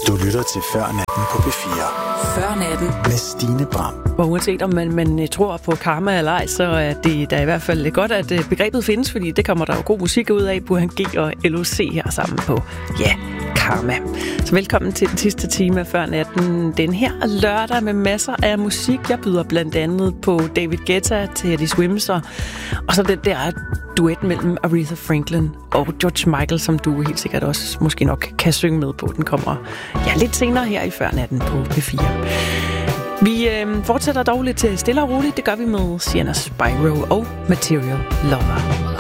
Du lytter til Før Natten på P4. Før Natten Med Stine Bram. Og uanset om man tror på karma eller ej, så er det da i hvert fald godt, at begrebet findes, fordi det kommer der jo god musik ud af. Burhan G og LOC her sammen på, ja, Karma. Så velkommen til den sidste time af Før Natten. Den her lørdag med masser af musik. Jeg byder blandt andet på David Guetta, Teddy Swims og så den der duet mellem Aretha Franklin og George Michael, som du helt sikkert også måske nok kan synge med på. Den kommer lidt senere her i Før Natten på P4. Vi fortsætter dog lidt stille og roligt. Det gør vi med Sienna Spyro og Material Lover.